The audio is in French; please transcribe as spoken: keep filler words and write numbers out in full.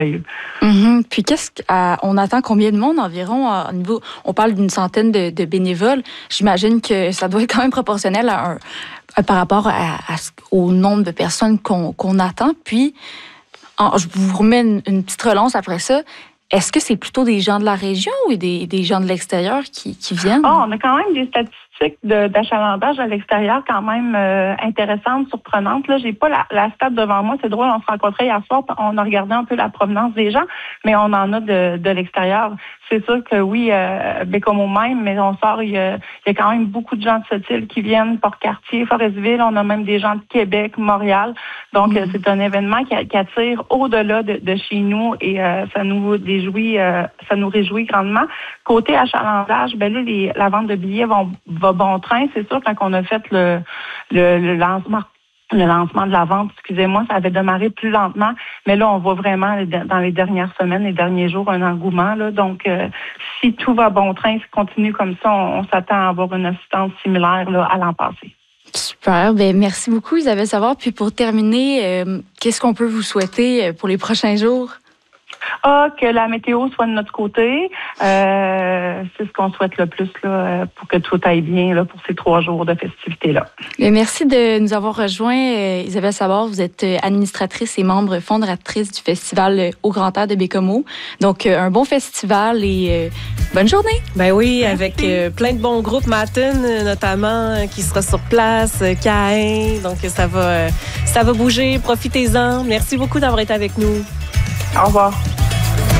Mm-hmm. Puis qu'est-ce qu'on attend combien de monde environ à niveau? On parle d'une centaine de, de bénévoles. J'imagine que ça doit être quand même proportionnel à un, à, par rapport à, à, au nombre de personnes qu'on, qu'on attend. Puis, en, je vous remets une, une petite relance après ça. Est-ce que c'est plutôt des gens de la région ou des, des gens de l'extérieur qui, qui viennent? Oh, on a quand même des statistiques de, d'achalandage à l'extérieur quand même euh, intéressantes, surprenantes. Là, j'ai pas la, la stat devant moi. C'est drôle, on se rencontrait hier soir, on a regardé un peu la provenance des gens, mais on en a de, de l'extérieur. C'est sûr que oui, euh, Bécomo même, mais on sort, il y, a, il y a quand même beaucoup de gens de cette île qui viennent, Port-Cartier, Forestville, on a même des gens de Québec, Montréal. Donc, mmh. c'est un événement qui, qui attire au-delà de, de chez nous et euh, ça nous réjouit, euh, ça nous réjouit grandement. Côté achalandage, ben là, les, la vente de billets vont, va bon train. C'est sûr, quand on a fait le, le, le lancement, le lancement de la vente, excusez-moi, ça avait démarré plus lentement, mais là, on voit vraiment dans les dernières semaines, les derniers jours, un engouement. Là. Donc, euh, si tout va bon train, si continue comme ça, on, on s'attend à avoir une assistance similaire là, à l'an passé. Super. Bien, merci beaucoup, Isabelle Savard. Puis pour terminer, euh, qu'est-ce qu'on peut vous souhaiter pour les prochains jours? Ah, que la météo soit de notre côté. Euh, c'est ce qu'on souhaite le plus là, pour que tout aille bien là, pour ces trois jours de festivités-là. Bien, merci de nous avoir rejoints, euh, Isabelle Savard. Vous êtes administratrice et membre fondatrice du Festival Au Grand Air de Bécomo. Donc, euh, un bon festival et euh, bonne journée. Ben oui, avec euh, plein de bons groupes, Matin notamment, euh, qui sera sur place, euh, Caïn. Donc, ça va, euh, ça va bouger. Profitez-en. Merci beaucoup d'avoir été avec nous. Au revoir.